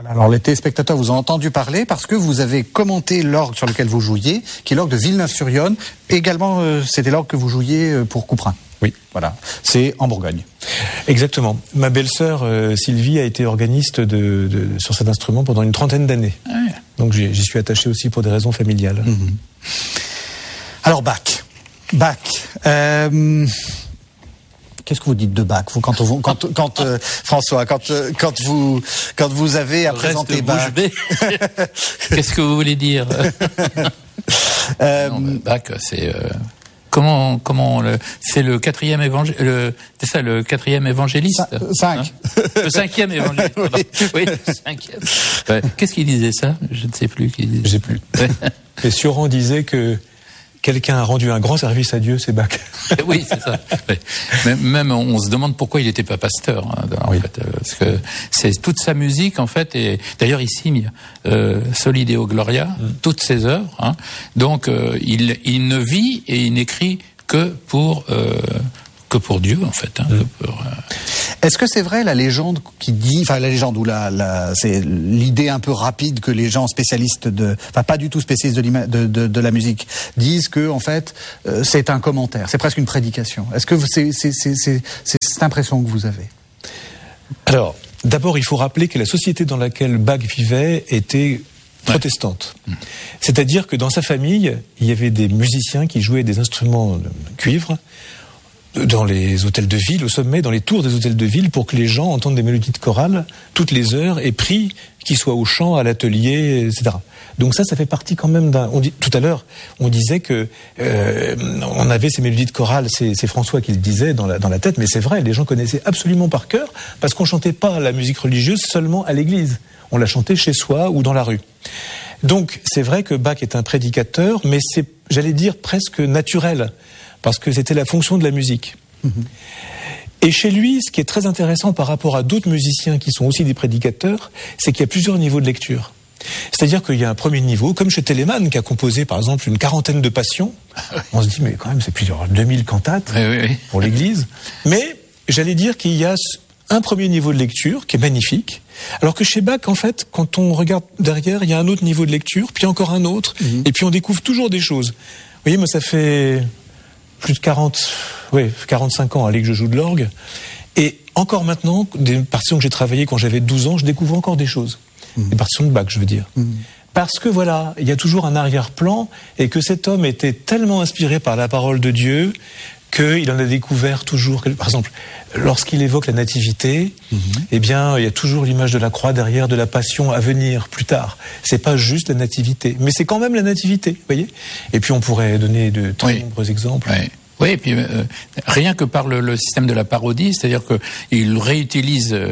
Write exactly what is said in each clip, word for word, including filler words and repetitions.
Alors les téléspectateurs vous ont entendu parler parce que vous avez commenté l'orgue sur lequel vous jouiez, qui est l'orgue de Villeneuve-sur-Yonne. Également, euh, c'était l'orgue que vous jouiez pour Couperin. Oui. Voilà, c'est en Bourgogne. Exactement. Ma belle-sœur euh, Sylvie a été organiste de, de, sur cet instrument pendant une trentaine d'années. Ah oui. Donc j'y, j'y suis attaché aussi pour des raisons familiales. Mmh. Alors Bach. Bach. Euh... Qu'est-ce que vous dites de Bach, vous, quand, on, quand, quand euh, François, quand, euh, quand vous, quand vous avez à présenter Bach. Qu'est-ce que vous voulez dire? euh, non, Bach, c'est euh, comment, comment le, c'est le quatrième évangé, le, c'est ça, le quatrième évangéliste. Cinq. Hein, le cinquième évangéliste. oui. oui, le cinquième. Ouais. Qu'est-ce qu'il disait ça? Je ne sais plus. Qui disait. Je sais plus. Et Sioran disait que quelqu'un a rendu un grand service à Dieu, c'est Bach. Oui, c'est ça. Même, même on se demande pourquoi il n'était pas pasteur. Hein, en oui. fait, parce que c'est toute sa musique en fait. Et d'ailleurs il signe euh, Soli Deo Gloria, mm. toutes ses œuvres. Hein, donc euh, il, il ne vit et il n'écrit que pour euh, que pour Dieu en fait. Hein, mm. pour, euh... Est-ce que c'est vrai la légende qui dit, enfin la légende ou la, la c'est l'idée un peu rapide que les gens spécialistes de, enfin pas du tout spécialistes de, de, de, de la musique disent que en fait euh, c'est un commentaire, c'est presque une prédication. Est-ce que c'est c'est c'est c'est, c'est cette impression que vous avez? Alors d'abord il faut rappeler que la société dans laquelle Bach vivait était protestante. Ouais. C'est-à-dire que dans sa famille il y avait des musiciens qui jouaient des instruments de cuivre dans les hôtels de ville, au sommet, dans les tours des hôtels de ville, pour que les gens entendent des mélodies de chorale toutes les heures et prient, qu'ils soient au chant, à l'atelier, et cetera. Donc ça, ça fait partie quand même d'un... On dit, tout à l'heure, on disait que euh, on avait ces mélodies de chorale, c'est, c'est François qui le disait dans la, dans la tête, mais c'est vrai, les gens connaissaient absolument par cœur, parce qu'on chantait pas la musique religieuse seulement à l'église. On la chantait chez soi ou dans la rue. Donc c'est vrai que Bach est un prédicateur, mais c'est, j'allais dire, presque naturel, parce que c'était la fonction de la musique. Mmh. Et chez lui, ce qui est très intéressant par rapport à d'autres musiciens qui sont aussi des prédicateurs, c'est qu'il y a plusieurs niveaux de lecture. C'est-à-dire qu'il y a un premier niveau, comme chez Telemann, qui a composé par exemple une quarantaine de passions. On se dit, mais quand même, c'est plusieurs deux mille cantates oui, oui, oui. pour l'Église. Mais j'allais dire qu'il y a un premier niveau de lecture qui est magnifique, alors que chez Bach, en fait, quand on regarde derrière, il y a un autre niveau de lecture, puis encore un autre, mmh. et puis on découvre toujours des choses. Vous voyez, moi, ça fait plus de quarante, oui, quarante-cinq ans allez, que je joue de l'orgue. Et encore maintenant, des partitions que j'ai travaillées quand j'avais douze ans, je découvre encore des choses. Mmh. Des partitions de Bach, je veux dire. Mmh. Parce que voilà, il y a toujours un arrière-plan et que cet homme était tellement inspiré par la parole de Dieu qu'il en a découvert toujours... Par exemple, lorsqu'il évoque la nativité, mmh. eh bien, il y a toujours l'image de la croix derrière, de la passion à venir plus tard. C'est pas juste la nativité, mais c'est quand même la nativité, vous voyez. Et puis on pourrait donner de très oui. nombreux exemples. Oui. Oui, et puis euh, rien que par le, le système de la parodie, c'est-à-dire que il réutilise, euh,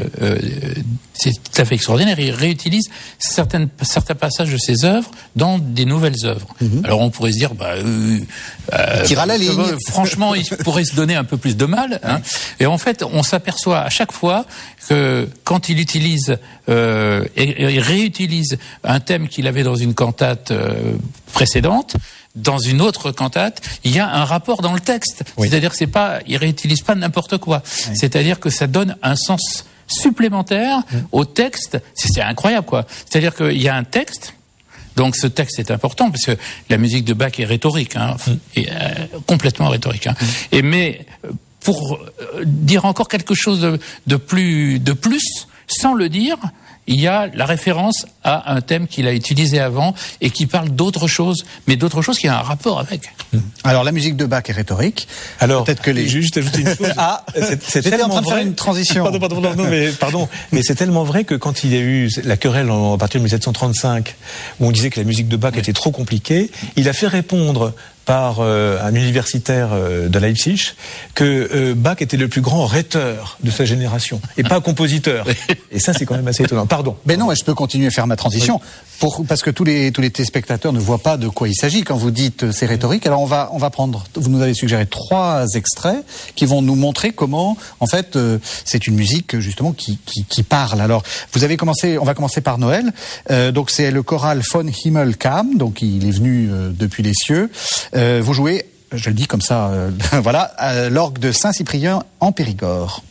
c'est tout à fait extraordinaire, il réutilise certaines, certains passages de ses œuvres dans des nouvelles œuvres. Mm-hmm. Alors on pourrait se dire, bah, euh, euh, tire à la ligne. Euh, franchement, il pourrait se donner un peu plus de mal. Hein. Et en fait, on s'aperçoit à chaque fois que quand il utilise euh, et, et réutilise un thème qu'il avait dans une cantate euh, précédente, dans une autre cantate, il y a un rapport dans le texte. Oui. C'est-à-dire que c'est pas, il réutilise pas n'importe quoi. Oui. C'est-à-dire que ça donne un sens supplémentaire oui. au texte. C'est, c'est incroyable, quoi. C'est-à-dire qu'il y a un texte. Donc ce texte est important parce que la musique de Bach est rhétorique, hein, oui. et, euh, complètement rhétorique. Hein. Oui. Et mais pour euh, dire encore quelque chose de, de plus, de plus, sans le dire, il y a la référence à un thème qu'il a utilisé avant et qui parle d'autre chose, mais d'autre chose qui a un rapport avec. Alors la musique de Bach est rhétorique. Alors peut-être que les... je vais juste ajouter une chose. Ah, c'est, c'est j'étais en train de faire une transition. Pardon, pardon, pardon, non, mais pardon, mais c'est tellement vrai que quand il y a eu la querelle en, à partir de dix-sept cent trente-cinq, où on disait que la musique de Bach oui. était trop compliquée, il a fait répondre par euh, un universitaire euh, de Leipzig que euh, Bach était le plus grand rhéteur de sa génération et pas compositeur. Et ça, c'est quand même assez étonnant. Pardon. Mais non, je peux continuer à faire ma transition oui. pour, parce que tous les tous les téléspectateurs ne voient pas de quoi il s'agit quand vous dites euh, c'est rhétorique. Alors on va on va prendre. Vous nous avez suggéré trois extraits qui vont nous montrer comment en fait euh, c'est une musique justement qui qui qui parle. Alors vous avez commencé. On va commencer par Noël. Euh, donc c'est le choral Von Himmel kam. Donc il est venu euh, depuis les cieux. Euh, vous jouez, je le dis comme ça, euh, voilà, à l'orgue de Saint-Cyprien en Périgord.